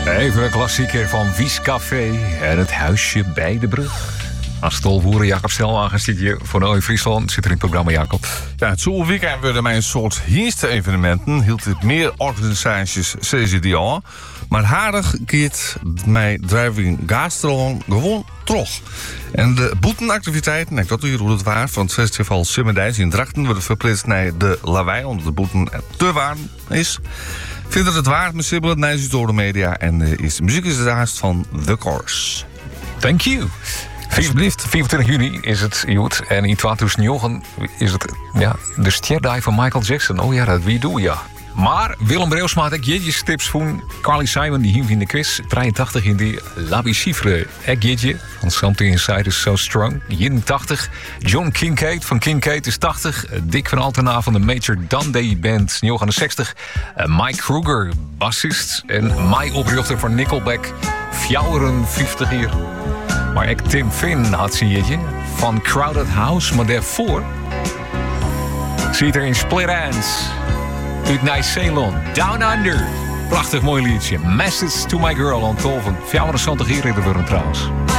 Even een klassieker van Wies Café en het huisje bij de brug. Als tolvoeren Jacob Stelwagen zit hier voor Noord-Friesland. Zit er in het programma, Jacob. Ja, het weekend werden mij een soort evenementen. Hield het meer organisaties CCDA. Maar harig keert mij Driving Gastron gewoon terug. En de boetenactiviteiten, ik dat hier hoe het waar, van het festival Simmerdijs in Drachten worden verplaatst naar de lawaai, omdat de boeten te warm is. Vindt het waard met Sibbelen, Nijs door de media. En de muziek is de haast van The Course. Thank you. Alsjeblieft. 24 juni is het, Joet. En in 2009 is het de Stjerdij van Michael Jackson. Oh ja, dat wie doe ja. Maar Willem Breusma had ik jeetjes tips van Carly Simon, die hielp in de quiz. 83 in die Labi Chiffre. Ik jeetje van Something Inside is So Strong. 81. John Kincaid van Kincaid is 80. Dick van Altena van de Major Dundee Band. 69. Mike Kruger, bassist. En Mai oprichter van Nickelback. 54 hier. Maar ik Tim Finn had ze jeetje van Crowded House. Maar daarvoor ziet er in Split Ends uit Nieuw-Zeeland, Down Under. Prachtig mooi liedje. Message to My Girl aan tol van 24 hier in de trouwens.